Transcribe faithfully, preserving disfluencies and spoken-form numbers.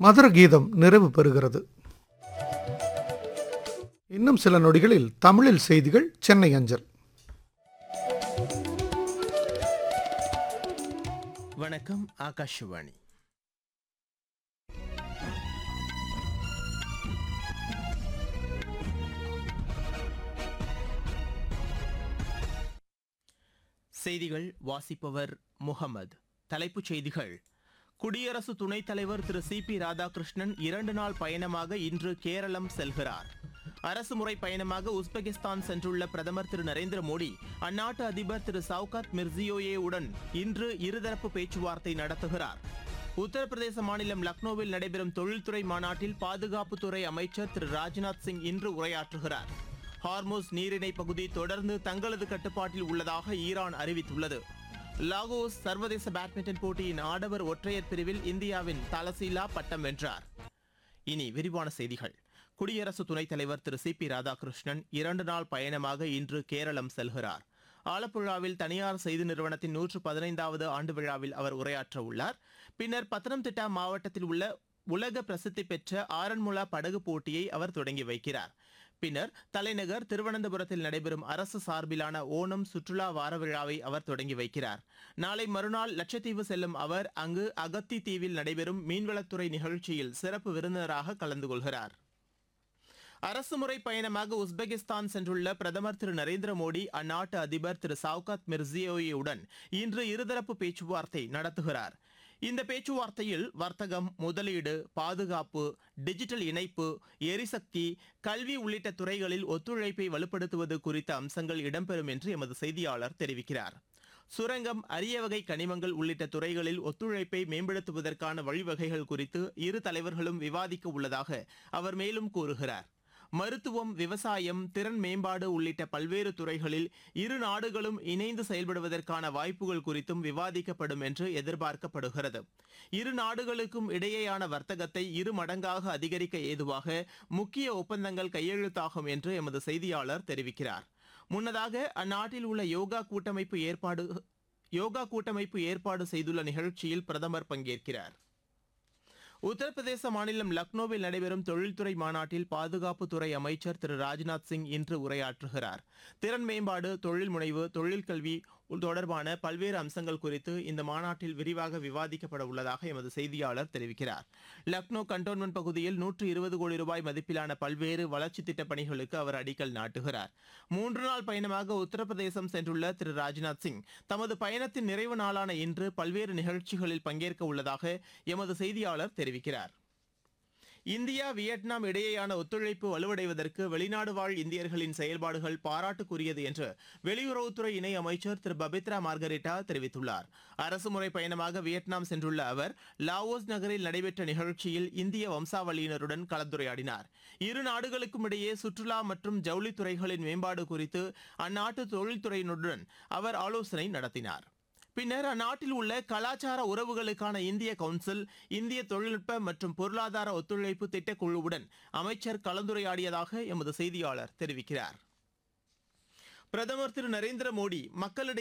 மதுர கீதம் நிறைவு பெறுகிறது. இன்னும் சில நொடிகளில் தமிழில் செய்திகள் சென்னை அஞ்சல். வணக்கம், ஆகாஷவாணி. செய்திகள் வாசிப்பவர் முகமது. தலைப்புச் செய்திகள்: குடியரசு துணைத் தலைவர் திரு சி பி ராதாகிருஷ்ணன் இரண்டு நாள் பயணமாக இன்று கேரளம் செல்கிறார். அரசுமுறை பயணமாக உஸ்பெகிஸ்தான் சென்றுள்ள பிரதமர் திரு நரேந்திர மோடி அந்நாட்டு அதிபர் திரு சவுகாத் மிர்சியோயேவுடன் இன்று இருதரப்பு பேச்சுவார்த்தை நடத்துகிறார். உத்தரப்பிரதேச மாநிலம் லக்னோவில் நடைபெறும் தொழில்துறை மாநாட்டில் பாதுகாப்புத்துறை அமைச்சர் திரு ராஜ்நாத் சிங் இன்று உரையாற்றுகிறார். ஹார்முஸ் நீரிணை பகுதி தொடர்ந்து தங்களது கட்டுப்பாட்டில் உள்ளதாக ஈரான் அறிவித்துள்ளது. லாகோஸ் சர்வதேச பேட்மிண்டன் போட்டியின் ஆடவர் ஒற்றையர் பிரிவில் இந்தியாவின் தலசீலா பட்டம் வென்றார். இனி விரிவான செய்திகள். குடியரசு துணைத் தலைவர் திரு சி பி ராதாகிருஷ்ணன் இரண்டு நாள் பயணமாக இன்று கேரளம் செல்கிறார். ஆலப்புழாவில் தனியார் செய்தி நிறுவனத்தின் நூற்று பதினைந்தாவது ஆண்டு விழாவில் அவர் உரையாற்ற உள்ளார். பின்னர் பத்தனம்திட்டா மாவட்டத்தில் உள்ள உலக பிரசித்தி பெற்ற ஆரன்முளா படகு போட்டியை அவர் தொடங்கி வைக்கிறார். பின்னர் தலைநகர் திருவனந்தபுரத்தில் நடைபெறும் அரசு சார்பிலான ஓணம் சுற்றுலா வார விழாவை அவர் தொடங்கி வைக்கிறார். நாளை மறுநாள் லட்சத்தீவு செல்லும் அவர் அங்கு அகத்தி தீவில் நடைபெறும் மீன்வளத்துறை நிகழ்ச்சியில் சிறப்பு விருந்தினராக கலந்து கொள்கிறார். அரசுமுறை பயணமாக உஸ்பெகிஸ்தான் சென்றுள்ள பிரதமர் திரு நரேந்திர மோடி அந்நாட்டு அதிபர் திரு சவுகாத் மிர்சியோயேவுடன் இன்று இருதரப்பு பேச்சுவார்த்தை நடத்துகிறார். இந்த பேச்சுவார்த்தையில் வர்த்தகம், முதலீடு, பாதுகாப்பு, டிஜிட்டல் இணைப்பு, எரிசக்தி, கல்வி உள்ளிட்ட துறைகளில் ஒத்துழைப்பை வலுப்படுத்துவது குறித்த அம்சங்கள் இடம்பெறும் என்று எமது செய்தியாளர் தெரிவிக்கிறார். சுரங்கம், அரிய வகை கனிமங்கள் உள்ளிட்ட துறைகளில் ஒத்துழைப்பை மேம்படுத்துவதற்கான வழிவகைகள் குறித்து இரு தலைவர்களும் விவாதிக்க உள்ளதாக அவர் மேலும் கூறுகிறார். மருத்துவம், விவசாயம், திறன் மேம்பாடு உள்ளிட்ட பல்வேறு துறைகளில் இரு நாடுகளும் இணைந்து செயல்படுவதற்கான வாய்ப்புகள் குறித்தும் விவாதிக்கப்படும் என்று எதிர்பார்க்கப்படுகிறது. இரு நாடுகளுக்கும் இடையேயான வர்த்தகத்தை இரு மடங்காக அதிகரிக்க ஏதுவாக முக்கிய ஒப்பந்தங்கள் கையெழுத்தாகும் என்று எமது செய்தியாளர் தெரிவிக்கிறார். முன்னதாக அந்நாட்டில் உள்ள யோகா கூட்டமைப்பு ஏற்பாடு யோகா கூட்டமைப்பு ஏற்பாடு செய்துள்ள நிகழ்ச்சியில் பிரதமர் பங்கேற்கிறார். உத்தரப்பிரதேச மாநிலம் லக்னோவில் நடைபெறும் தொழில்துறை மாநாட்டில் பாதுகாப்புத்துறை அமைச்சர் திரு ராஜ்நாத் சிங் இன்று உரையாற்றுகிறார். திறன் மேம்பாடு, தொழில் முனைவு, தொழில் கல்வி தொடர்பான பல்வேறு அம்சங்கள் குறித்து இந்த மாநாட்டில் விரிவாக விவாதிக்கப்பட உள்ளதாக எமது செய்தியாளர் தெரிவிக்கிறார். லக்னோ கண்டோன்மெண்ட் பகுதியில் நூற்று இருபது கோடி ரூபாய் மதிப்பிலான பல்வேறு வளர்ச்சி திட்டப் பணிகளுக்கு அவர் அடிக்கல் நாட்டுகிறார். மூன்று நாள் பயணமாக உத்தரப்பிரதேசம் சென்றுள்ள திரு ராஜ்நாத் சிங் தமது பயணத்தின் நிறைவு நாளான இன்று பல்வேறு நிகழ்ச்சிகளில் பங்கேற்க உள்ளதாக எமது செய்தியாளர் தெரிவிக்கிறார். இந்தியா, வியட்நாம் இடையேயான ஒத்துழைப்பு வலுவடைவதற்கு வெளிநாடு வாழ் இந்தியர்களின் செயல்பாடுகள் பாராட்டுக்குரியது என்று வெளியுறவுத்துறை இணை அமைச்சர் திரு பபித்ரா மார்கரெட்டா தெரிவித்துள்ளார். அரசுமுறை பயணமாக வியட்நாம் சென்றுள்ள அவர் லாவோஸ் நகரில் நடைபெற்ற நிகழ்ச்சியில் இந்திய வம்சாவளியினருடன் கலந்துரையாடினார். இரு நாடுகளுக்கும் இடையே சுற்றுலா மற்றும் ஜவுளித்துறைகளின் மேம்பாடு குறித்து அந்நாட்டு தொழில்துறையினருடன் அவர் ஆலோசனை நடத்தினார். பின்னர் அந்நாட்டில் உள்ள கலாச்சார உறவுகளுக்கான இந்திய கவுன்சில், இந்திய தொழில்நுட்ப மற்றும் பொருளாதார ஒத்துழைப்பு திட்டக்குழுவுடன் அமைச்சர் கலந்துரையாடியதாக எமது செய்தியாளர் தெரிவிக்கிறார். பிரதமர் திரு நரேந்திர மோடி மக்களிடையே